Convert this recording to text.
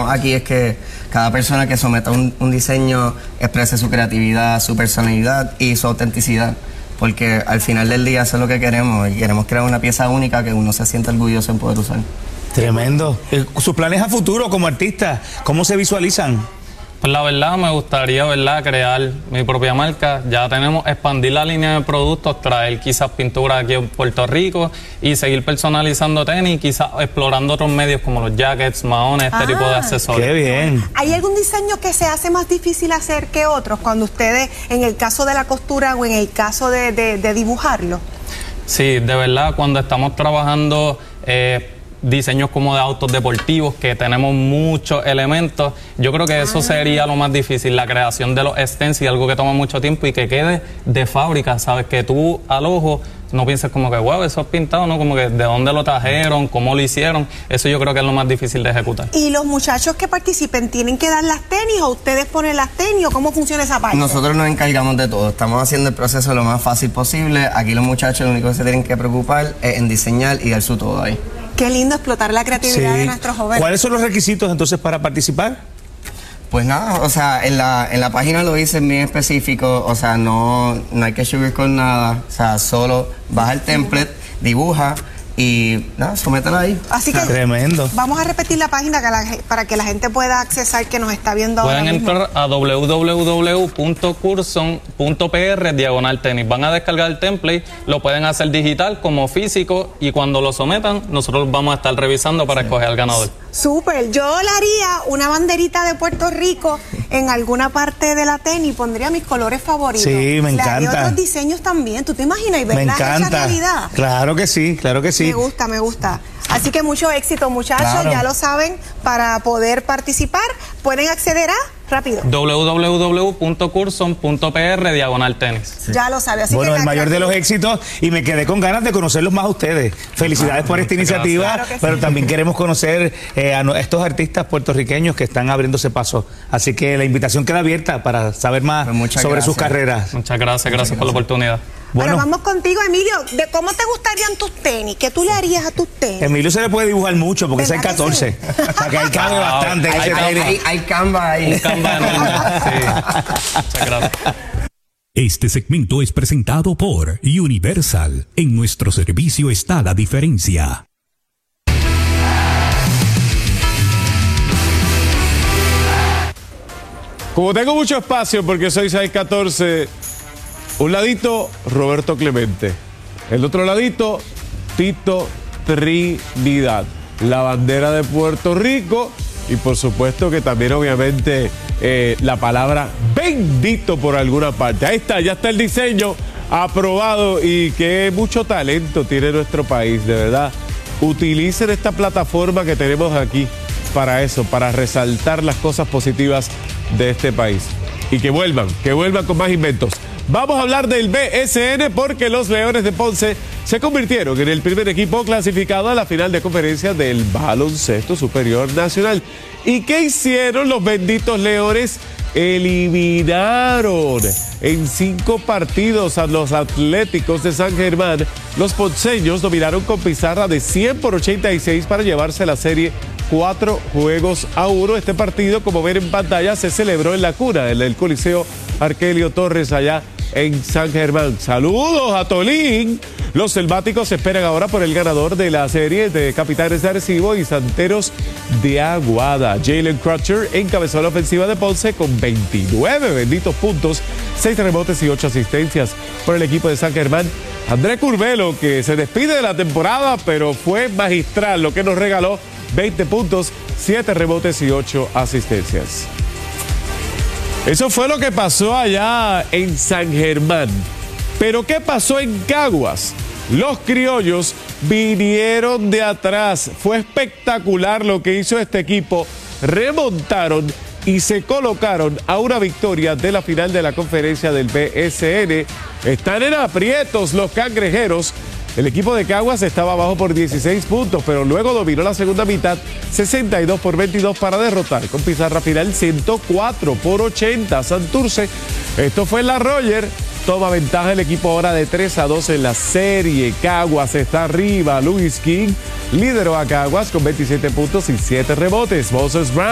queremos aquí es que cada persona que someta un diseño exprese su creatividad, su personalidad y su autenticidad. Porque al final del día eso es lo que queremos, y queremos crear una pieza única que uno se sienta orgulloso en poder usar. Tremendo. ¿Sus planes a futuro como artista, cómo se visualizan? Pues la verdad me gustaría, ¿verdad?, crear mi propia marca. Ya tenemos expandir la línea de productos, traer quizás pintura aquí en Puerto Rico y seguir personalizando tenis, quizás explorando otros medios como los jackets, maones, este tipo de accesorios. ¡Qué bien! ¿Hay algún diseño que se hace más difícil hacer que otros cuando ustedes, en el caso de la costura o en el caso de dibujarlo? Sí, de verdad, cuando estamos trabajando diseños como de autos deportivos, que tenemos muchos elementos, yo creo que eso sería lo más difícil, la creación de los stencils, algo que toma mucho tiempo y que quede de fábrica, ¿sabes? Que tú al ojo no pienses como que, wow, eso es pintado, ¿no? Como que de dónde lo trajeron, cómo lo hicieron, eso yo creo que es lo más difícil de ejecutar. ¿Y los muchachos que participen tienen que dar las tenis o ustedes ponen las tenis o cómo funciona esa parte? Nosotros nos encargamos de todo, estamos haciendo el proceso lo más fácil posible. Aquí los muchachos lo único que se tienen que preocupar es en diseñar y dar su todo ahí. Qué lindo explotar la creatividad de nuestros jóvenes. ¿Cuáles son los requisitos entonces para participar? Pues nada, o sea, en la página lo dice bien específico, o sea, no hay que subir con nada, o sea, solo baja el template, dibuja y nada, somételo ahí. Así que tremendo. Vamos a repetir la página para que la gente pueda accesar, que nos está viendo ahora mismo. Pueden entrar a www.curson.pr/tenis. Van a descargar el template, lo pueden hacer digital como físico y cuando lo sometan, nosotros vamos a estar revisando para escoger al ganador. Súper, yo le haría una banderita de Puerto Rico en alguna parte de la tenis, pondría mis colores favoritos. Sí, me encanta. Le haría otros diseños también, ¿tú te imaginas? Y verlas hechas realidad. Claro que sí, claro que sí. Me gusta, me gusta. Así que mucho éxito, muchachos, claro. Ya lo saben, para poder participar, pueden acceder a, rápido, www.curson.pr/tenis. Sí. Ya lo sabe, así bueno, que el mayor de los éxitos, y me quedé con ganas de conocerlos más a ustedes. Felicidades por esta iniciativa, claro que sí. Pero también queremos conocer a estos artistas puertorriqueños que están abriéndose paso. Así que la invitación queda abierta para saber más sobre sus carreras. Muchas gracias por la oportunidad. Bueno, vamos contigo, Emilio. ¿De cómo te gustarían tus tenis? ¿Qué tú le harías a tus tenis? Emilio se le puede dibujar mucho porque es el 14. O sea que ahí cabe bastante. Hay Canva ahí. Un Canva enorme. Sí. Muchas gracias. Este segmento es presentado por Universal. En nuestro servicio está la diferencia. Como tengo mucho espacio porque soy 6'14", un ladito Roberto Clemente, el otro ladito Tito Trinidad, la bandera de Puerto Rico y por supuesto que también obviamente la palabra bendito por alguna parte. Ahí está, ya está el diseño aprobado y qué mucho talento tiene nuestro país, de verdad. Utilicen esta plataforma que tenemos aquí para eso, para resaltar las cosas positivas de este país. Y que vuelvan con más inventos. Vamos a hablar del BSN porque los Leones de Ponce se convirtieron en el primer equipo clasificado a la final de conferencia del Baloncesto Superior Nacional. ¿Y qué hicieron los benditos Leones? Eliminaron en 5 partidos a los Atléticos de San Germán. Los ponceños dominaron con pizarra de 100-86 para llevarse la serie 4-1. Este partido, como ven en pantalla, se celebró en la cuna, en el Coliseo Arquelio Torres, allá en San Germán. Saludos a Tolín. Los selváticos esperan ahora por el ganador de la serie de Capitanes de Arecibo y Santeros de Aguada. Jalen Crutcher encabezó la ofensiva de Ponce con 29 benditos puntos, 6 rebotes y 8 asistencias. Por el equipo de San Germán, André Curvelo, que se despide de la temporada, pero fue magistral lo que nos regaló: 20 puntos, 7 rebotes y 8 asistencias. Eso fue lo que pasó allá en San Germán. Pero ¿qué pasó en Caguas? Los criollos vinieron de atrás. Fue espectacular lo que hizo este equipo. Remontaron y se colocaron a una victoria de la final de la conferencia del BSN. Están en aprietos los cangrejeros. El equipo de Caguas estaba abajo por 16 puntos, pero luego dominó la segunda mitad 62-22 para derrotar con pizarra final 104-80 a Santurce. Esto fue en la Roger. Toma ventaja el equipo ahora de 3-2 en la serie. Caguas está arriba. Louis King lideró a Caguas con 27 puntos y 7 rebotes. Moses Brown